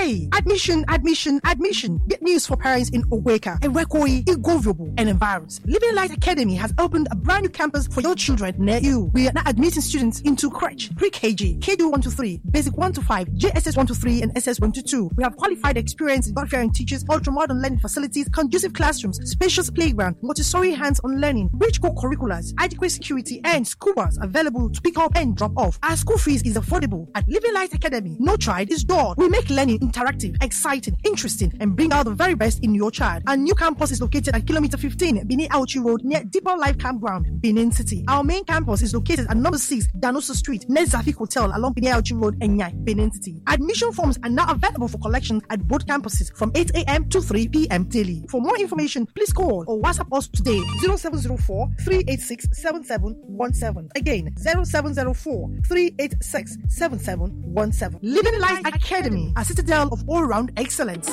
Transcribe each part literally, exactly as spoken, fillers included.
Hey, admission, admission, admission. Good news for parents in Oweka, Ewekoi, Igoviobo, and environs. Living Light Academy has opened a brand new campus for your children near you. We are now admitting students into crèche, pre-K G, K D one to three, Basic one to five, J S S one to three, and S S one to two. We have qualified, experienced, God-fearing teachers, ultra-modern learning facilities, conducive classrooms, spacious playground, Montessori hands-on learning, rich co-curriculars, adequate security, and school bus available to pick up and drop off. Our school fees is affordable. At Living Light Academy, no child is dull. We make learning interactive, exciting, interesting, and bring out the very best in your child. Our new campus is located at kilometer fifteen, Benin Auchi Road, near Deeper Life Campground, Benin City. Our main campus is located at number six, Danoso Street, near Zafik Hotel, along Benin Auchi Road, Enyai, Benin City. Admission forms are now available for collection at both campuses from eight a.m. to three p.m. daily. For more information, please call or WhatsApp us today, zero seven zero four, three eight six, seven seven one seven. Again, zero seven zero four, three eight six, seven seven one seven. Living Light Academy, a citadel of all-round excellence.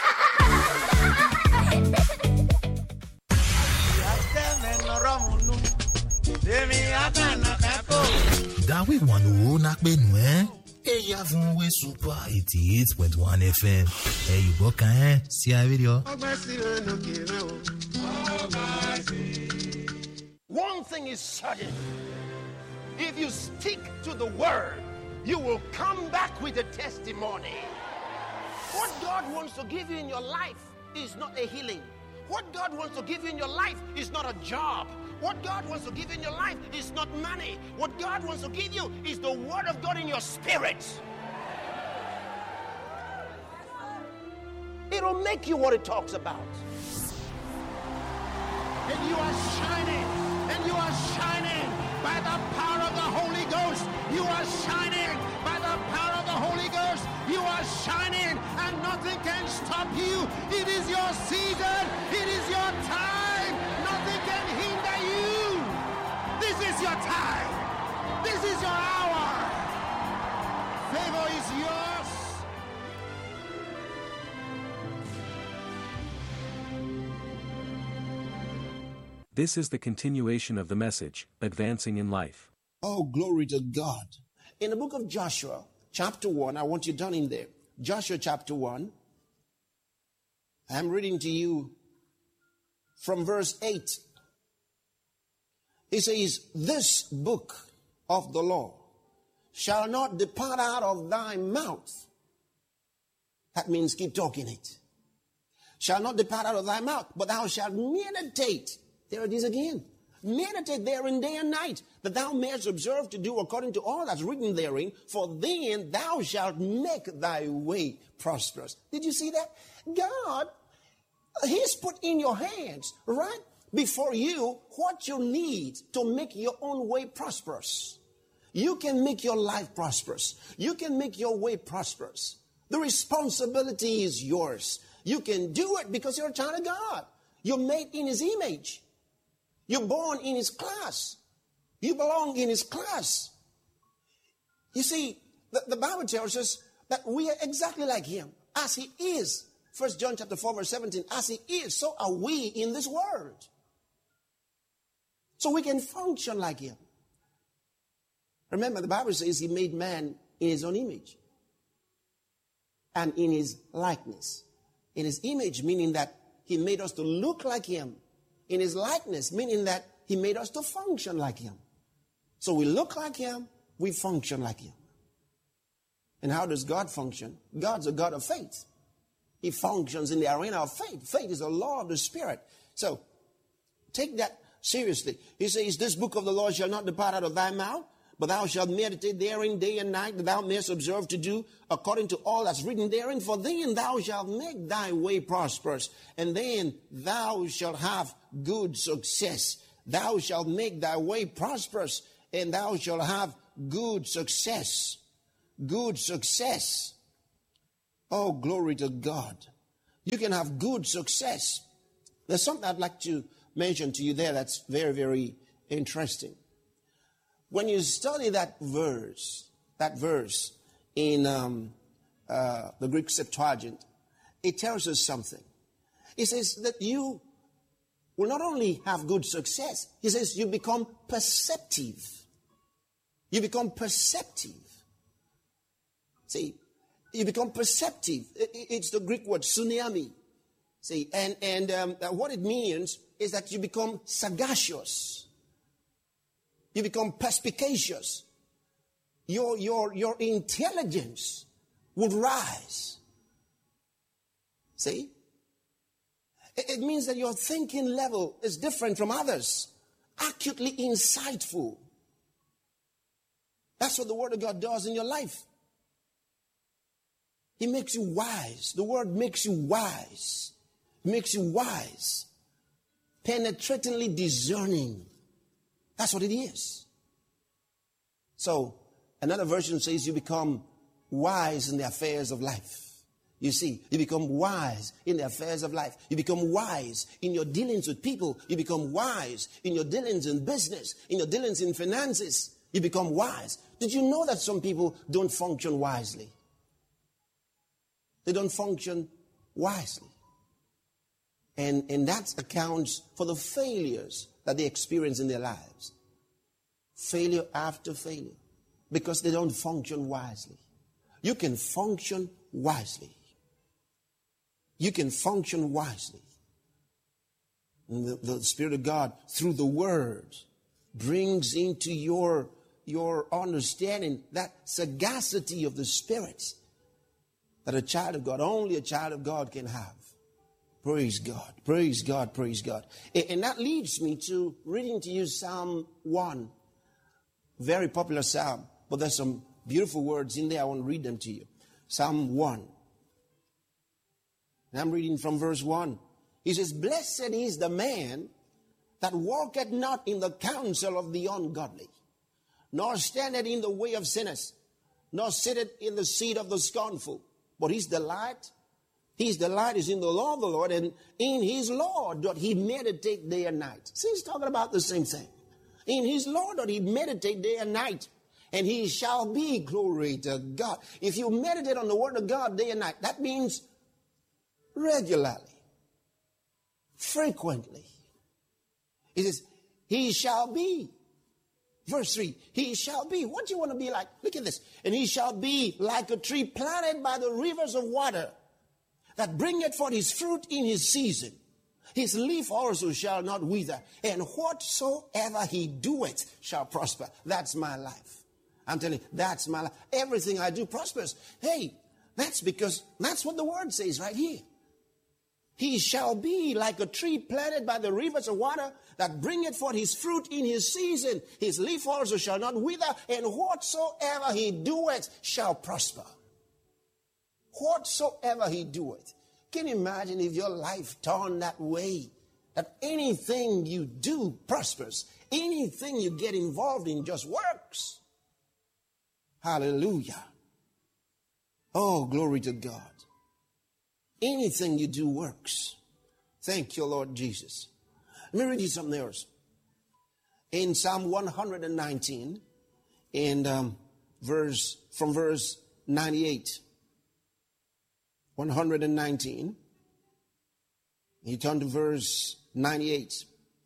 Dawe wanu nak benu eh eya fun we super eighty-eight point one F M e you go kan si a video. One thing is certain, if you stick to the word, you will come back with a testimony. What God wants to give you in your life is not a healing. What God wants to give you in your life is not a job. What God wants to give you in your life is not money. What God wants to give you is the word of God in your spirit. It'll make you what it talks about. And you are shining. And you are shining by the power of the Holy Ghost. You are shining by the power of the Holy Ghost. You are shining and nothing can stop you. It is your season. It is your time. Nothing can hinder you. This is your time. This is your hour. Favor is yours. This is the continuation of the message, Advancing in Life. Oh, glory to God. In the book of Joshua, chapter one, I want you down in there. Joshua chapter one. I'm reading to you from verse eight. It says, this book of the law shall not depart out of thy mouth. That means keep talking it. Shall not depart out of thy mouth, but thou shalt meditate. There it is again. Meditate therein day and night, that thou mayest observe to do according to all that's written therein, for then thou shalt make thy way prosperous. Did you see that? God, He's put in your hands, right before you, what you need to make your own way prosperous. You can make your life prosperous. You can make your way prosperous. The responsibility is yours. You can do it because you're a child of God. You're made in His image. You're born in His class. You belong in His class. You see, the, the Bible tells us that we are exactly like Him, as He is. First John chapter four, verse seventeen, as He is, so are we in this world. So we can function like Him. Remember, the Bible says He made man in His own image and in His likeness. In His image, meaning that He made us to look like Him. In His likeness, meaning that He made us to function like Him. So we look like Him, we function like Him. And how does God function? God's a God of faith. He functions in the arena of faith. Faith is a law of the Spirit. So take that seriously. He says, this book of the law shall not depart out of thy mouth, but thou shalt meditate therein day and night, that thou mayest observe to do according to all that's written therein. For then thou shalt make thy way prosperous, and then thou shalt have good success. Thou shalt make thy way prosperous, and thou shalt have good success. Good success. Oh, glory to God. You can have good success. There's something I'd like to mention to you there that's very, very interesting. When you study that verse, that verse in um, uh, the Greek Septuagint, it tells us something. It says that you will not only have good success, he says you become perceptive. You become perceptive. See, You become perceptive. It's the Greek word tsunami. See, and, and um, what it means is that you become sagacious. You become perspicacious. Your, your, your intelligence would rise. See? It, it means that your thinking level is different from others. Acutely insightful. That's what the Word of God does in your life. He makes you wise. The Word makes you wise. It makes you wise. Penetratingly discerning. That's what it is. So, another version says you become wise in the affairs of life. You see, you become wise in the affairs of life. You become wise in your dealings with people. You become wise in your dealings in business, in your dealings in finances. You become wise. Did you know that some people don't function wisely? They don't function wisely. And, and that accounts for the failures that they experience in their lives. Failure after failure. Because they don't function wisely. You can function wisely. You can function wisely. And the, the Spirit of God, through the Word, brings into your, your understanding that sagacity of the Spirit that a child of God, only a child of God can have. Praise God, praise God, praise God. And, and that leads me to reading to you Psalm one. Very popular psalm, but there's some beautiful words in there. I want to read them to you. Psalm one. And I'm reading from verse one. He says, "Blessed is the man that walketh not in the counsel of the ungodly, nor standeth in the way of sinners, nor sitteth in the seat of the scornful. But his delight, his delight is in the law of the Lord, and in his law doth he meditate day and night." See, he's talking about the same thing. In his law doth he meditate day and night, and he shall be, glory to God. If you meditate on the word of God day and night, that means regularly, frequently. He says, he shall be. Verse three, he shall be. What do you want to be like? Look at this. "And he shall be like a tree planted by the rivers of water, that bringeth forth his fruit in his season. His leaf also shall not wither, and whatsoever he doeth shall prosper." That's my life. I'm telling you, that's my life. Everything I do prospers. Hey, that's because that's what the word says right here. "He shall be like a tree planted by the rivers of water, that bringeth forth his fruit in his season. His leaf also shall not wither, and whatsoever he doeth shall prosper." Whatsoever he doeth. Can you imagine if your life turned that way? That anything you do prospers. Anything you get involved in just works. Hallelujah. Oh, glory to God. Anything you do works. Thank you, Lord Jesus. Let me read you something else. In Psalm one nineteen, and um, verse from verse ninety-eight. one nineteen. You turn to verse ninety-eight.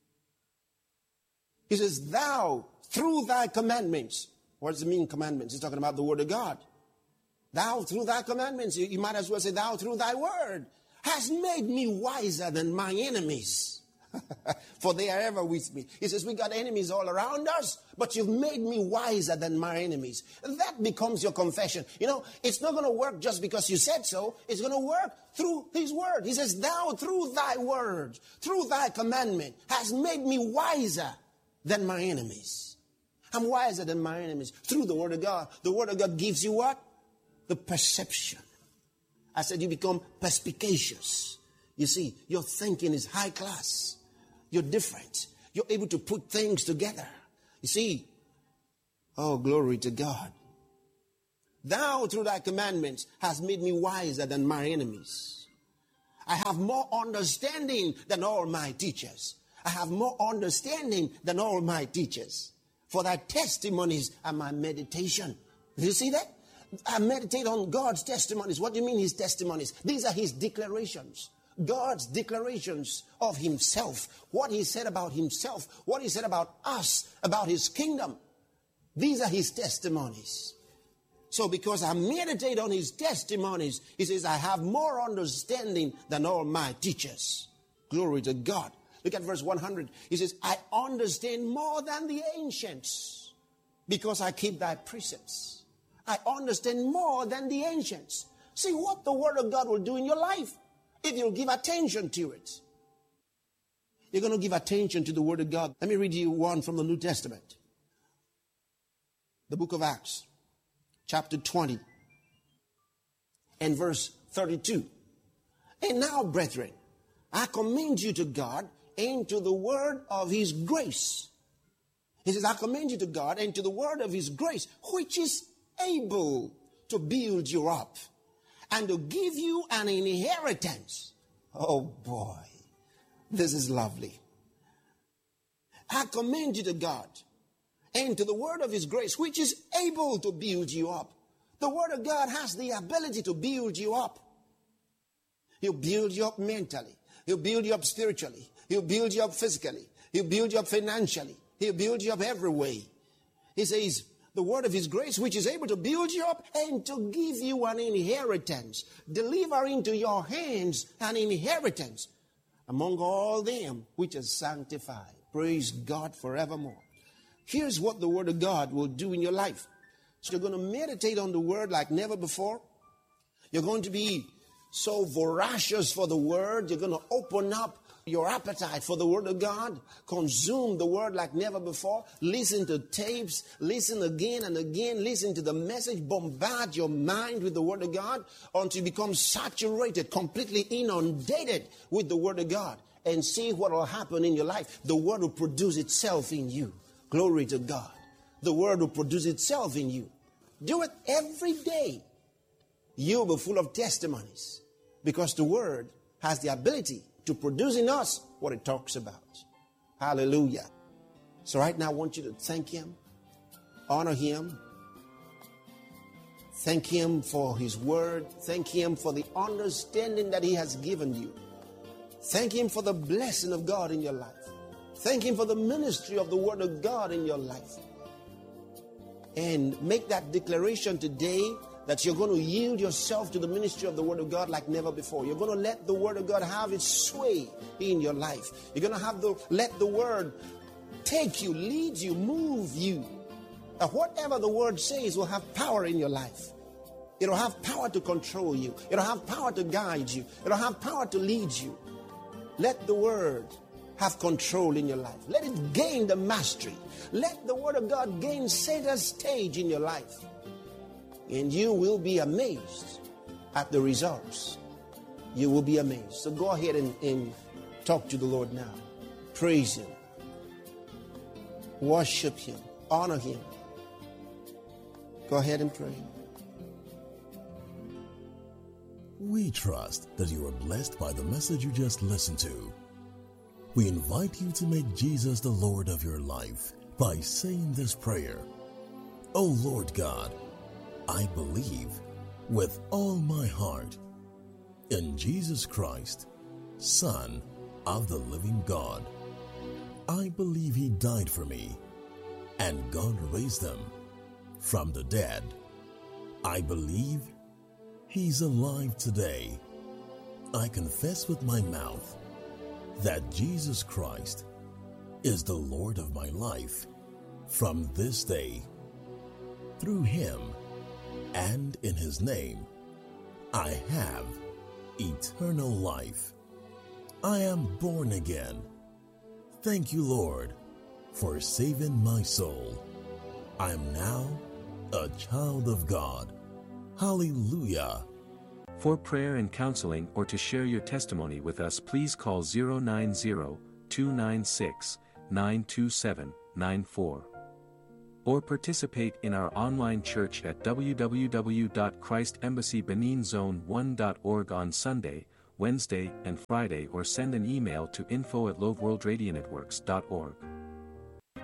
He says, "Thou, through thy commandments." What does it mean, commandments? He's talking about the word of God. "Thou, through thy commandments," you, you might as well say, "Thou, through thy word, hast made me wiser than my enemies." For they are ever with me. He says, we got enemies all around us, but you've made me wiser than my enemies. And that becomes your confession. You know, it's not going to work just because you said so. It's going to work through his word. He says, "Thou, through thy word, through thy commandment, has made me wiser than my enemies." I'm wiser than my enemies through the word of God. The word of God gives you what? The perception. I said you become perspicacious. You see, your thinking is high class. You're different. You're able to put things together. You see, oh, glory to God. "Thou, through thy commandments, hast made me wiser than my enemies. I have more understanding than all my teachers." I have more understanding than all my teachers. "For thy testimonies are my meditation." Do you see that? I meditate on God's testimonies. What do you mean his testimonies? These are his declarations. God's declarations of himself. What he said about himself. What he said about us. About his kingdom. These are his testimonies. So because I meditate on his testimonies, he says, I have more understanding than all my teachers. Glory to God. Look at verse one hundred. He says, I understand more than the ancients because I keep thy precepts. I understand more than the ancients. See what the word of God will do in your life if you'll give attention to it. You're going to give attention to the word of God. Let me read you one from the New Testament. The book of Acts, chapter twenty, and verse thirty-two. And now, brethren, I commend you to God and to the word of his grace. He says, I commend you to God and to the word of his grace, which is able to build you up and to give you an inheritance. Oh boy, this is lovely. I commend you to God and to the word of his grace, which is able to build you up. The word of God has the ability to build you up. He'll build you up mentally. He'll build you up spiritually. He'll build you up physically. He'll build you up financially. He'll build you up every way. He says, the word of his grace, which is able to build you up and to give you an inheritance. Deliver into your hands an inheritance among all them which are sanctified. Praise God forevermore. Here's what the word of God will do in your life. So you're going to meditate on the word like never before. You're going to be so voracious for the word. You're going to open up your appetite for the word of God. Consume the word like never before. Listen to tapes. Listen again and again. Listen to the message. Bombard your mind with the word of God until you become saturated, completely inundated with the word of God. And see what will happen in your life. The word will produce itself in you. Glory to God. The word will produce itself in you. Do it every day. You'll be full of testimonies because the word has the ability to produce in us what it talks about. Hallelujah. So right now I want you to thank him, honor him, thank him for his word, thank him for the understanding that he has given you. Thank him for the blessing of God in your life. Thank him for the ministry of the word of God in your life. And make that declaration today that you're going to yield yourself to the ministry of the word of God like never before. You're going to let the word of God have its sway in your life. You're going to have the let the word take you, lead you, move you. That whatever the word says will have power in your life. It'll have power to control you. It'll have power to guide you. It'll have power to lead you. Let the word have control in your life. Let it gain the mastery. Let the word of God gain center stage in your life. And you will be amazed at the results. You will be amazed. So go ahead and, and talk to the Lord now. Praise him. Worship him. Honor him. Go ahead and pray. We trust that you are blessed by the message you just listened to. We invite you to make Jesus the Lord of your life by saying this prayer. Oh Lord God, I believe with all my heart in Jesus Christ, Son of the living God. I believe he died for me and God raised him from the dead. I believe he's alive today. I confess with my mouth that Jesus Christ is the Lord of my life from this day. Through him and in his name, I have eternal life. I am born again. Thank you, Lord, for saving my soul. I am now a child of God. Hallelujah. For prayer and counseling or to share your testimony with us, please call zero nine zero, two nine six, nine two seven, nine four. Or participate in our online church at w w w dot christ embassy benin zone one dot org on Sunday, Wednesday, and Friday, or send an email to info at loveworldradionetworks dot org.